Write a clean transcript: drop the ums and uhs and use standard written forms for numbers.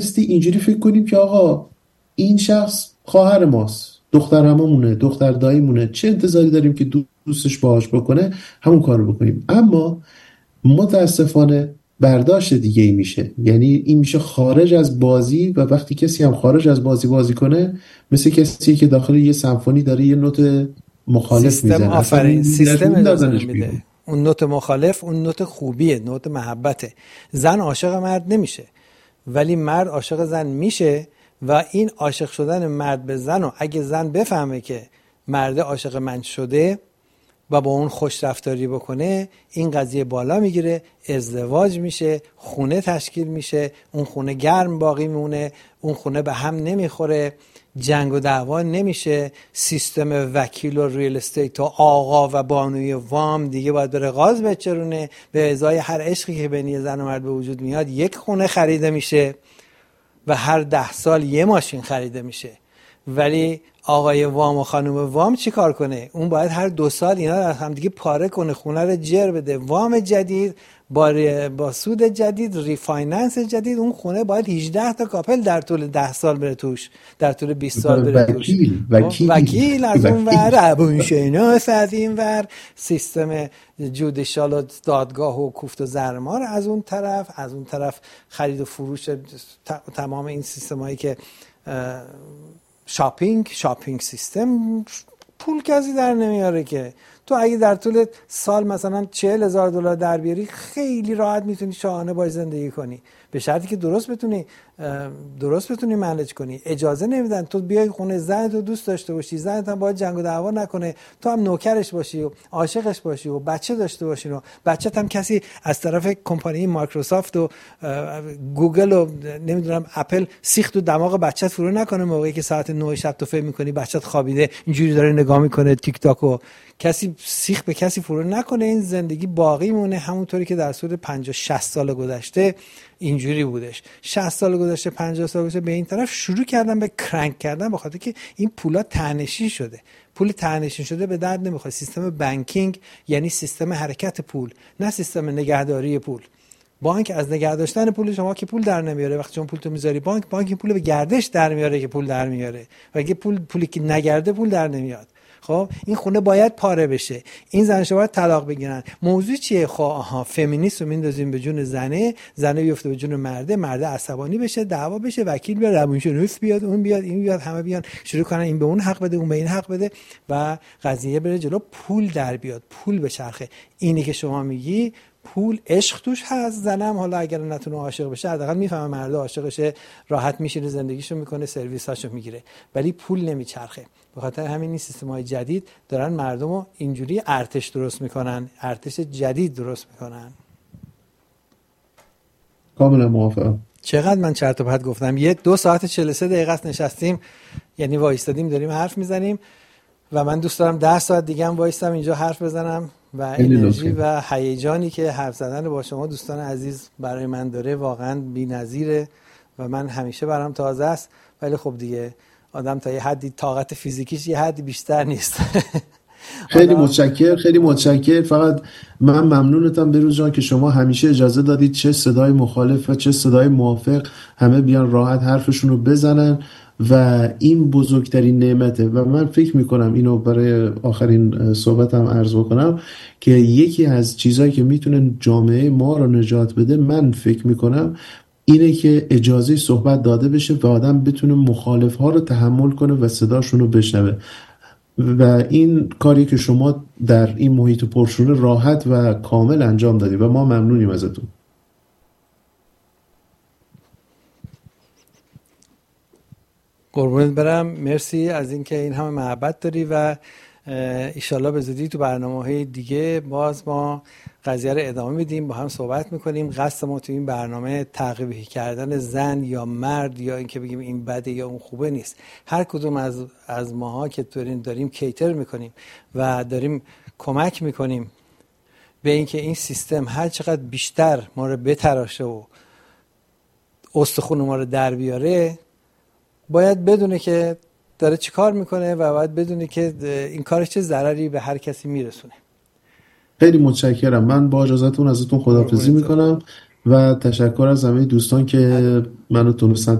بایستی اینجوری فکر کنیم که آقا این شخص خواهر ماست، دختر عمومونه، دختر داییمونه، چه انتظاری داریم که دوستش باهاش بکنه همون کارو بکنیم. اما متاسفانه برداشت دیگه ای میشه، یعنی این میشه خارج از بازی. و وقتی کسی هم خارج از بازی کنه، مثل کسی که داخل یه سمفونی داره یه نوت مخالف سیستم میزنه، آفرین، سیستم اجازه دادنش نمیده. بیرون. اون نوت مخالف اون نوت خوبیه، نوت محبته. زن عاشق مرد نمیشه ولی مرد عاشق زن میشه و این عاشق شدن مرد به زن و اگه زن بفهمه که مرد عاشق من شده و با اون خوش رفتاری بکنه، این قضیه بالا میگیره، ازدواج میشه، خونه تشکیل میشه، اون خونه گرم باقی میمونه، اون خونه به هم نمیخوره، جنگ و دعوا نمیشه، سیستم وکیل و ریل استیت و آقا و بانوی وام دیگه باید بره غاز بچرونه، به ازای هر عشقی که بین زن و مرد به وجود میاد یک خونه خریده میشه و هر 10 سال یه ماشین خریده میشه. ولی آقای وام و خانم وام چی کار کنه؟ اون باید هر 2 سال اینا رو هم دیگه پاره کنه، خونه رو جر بده، وام جدید با سود جدید، ریفایننس جدید. اون خونه باید 18 تا کاپل در طول 10 سال بره توش، در طول 20 سال بره توش. وکیل از اون ور، ابونشناس از این ور، سیستم جودیشال و دادگاه و کوفت و زرمار از اون طرف خرید و فروش تمام این سیستمایی که شاپینگ سیستم. پول کسی در نمیاره که تو اگه در طول سال مثلا $40,000 در بیاری خیلی راحت میتونی شاهانه باش زندگی کنی، به شرطی که درست بتونی منیج کنی. اجازه نمیدن تو بیای خونه زنت رو دوست داشته باشی، زنت هم باید جنگ و دعوا نکنه، تو هم نوکرش باشی و عاشقش باشی و بچه داشته باشین و بچت هم کسی از طرف کمپانی مایکروسافت و گوگل و نمیدونم اپل سیخ تو دماغ بچت فرو نکنه موقعی که ساعت 9 شب تو فکر می‌کنی بچت خوابیده اینجوری داره نگاه میکنه تیک تاک و کسی سیخ به کسی فرو نکنه. این زندگی باقی مونه همونطوری که در طول 50-60 سال گذشته اینجوری بودش. 60 سال گذشته، 50 سال گذشته به این طرف شروع کردن به کرنک کردن، به خاطر که این پولا ته‌نشین شده. پول ته‌نشین شده به درد نمیخوره. سیستم بانکینگ یعنی سیستم حرکت پول، نه سیستم نگهداری پول. بانک از نگه داشتن پول شما که پول در نمیاره. وقتی شما پول تو میذاری بانک این پول به گردش در میاره که پول در میاره، و اگه پولی که نگرده پول در نمیاد. خب این خونه باید پاره بشه، این زنش باید طلاق بگیرن. موضوع چیه؟ خب فمینیست رو میندازیم به جون زنه بیفته به جون مرده عصبانی بشه، دعوا بشه، وکیل بیاد، روانشناس بیاد، اون بیاد، این بیاد، همه بیان شروع کنن این به اون حق بده، اون به این حق بده و قضیه بره جلو، پول در بیاد، پول بچرخه. اینی که شما میگی پول عشق توش هست. زنم حالا اگر نتونه عاشق بشه حداقل میفهمه مرد عاشقشه، راحت میشینه زندگیشو میکنه، سرویساشو میگیره، ولی پول نمیچرخه. به خاطر همین این سیستم‌های جدید دارن مردمو اینجوری ارتش درست میکنن، ارتش جدید درست میکنن. کاملا موافقم. چقدر من چرت و پرت گفتم. 2 ساعت 43 دقیقه است نشستیم، یعنی وایستادیم داریم حرف میزنیم و من دوست دارم 10 ساعت دیگه هم وایستم اینجا حرف بزنم و انرژی و هیجانی که حرف زدن با شما دوستان عزیز برای من داره واقعا بی‌نظیره و من همیشه برام تازه است. ولی خب دیگه آدم تا یه حدی طاقت فیزیکیش یه حدی بیشتر نیست. خیلی متشکر. فقط من ممنونتم بروز جان که شما همیشه اجازه دادید چه صدای مخالف و چه صدای موافق همه بیان راحت حرفشون رو بزنن و این بزرگترین نعمته. و من فکر میکنم اینو برای آخرین صحبتم عرض بکنم که یکی از چیزایی که میتونه جامعه ما رو نجات بده، من فکر میکنم اینه که اجازه صحبت داده بشه و آدم بتونه مخالف ها رو تحمل کنه و صداشون رو بشنوه. و این کاری که شما در این محیط پرشور راحت و کامل انجام دادی و ما ممنونیم ازتون. قربونت برم، مرسی از اینکه این همه محبت داری و ایشالله به زودی تو برنامه‌های دیگه باز ما قضیه رو ادامه میدیم، با هم صحبت میکنیم. قصد ما تو این برنامه تقویح کردن زن یا مرد یا اینکه بگیم این بده یا اون خوبه نیست. هر کدوم از ماها که داریم کیتر میکنیم و داریم کمک میکنیم به اینکه این سیستم هر چقدر بیشتر ما رو بتراشه و استخون ما رو در بیاره، باید بدونه که داره چی کار میکنه و باید بدونه که این کارش چه ضرری به هر کسی میرسونه. خیلی متشکرم. من با اجازهتون ازتون خداحافظی میکنم و تشکر از همه دوستان که منو تونستن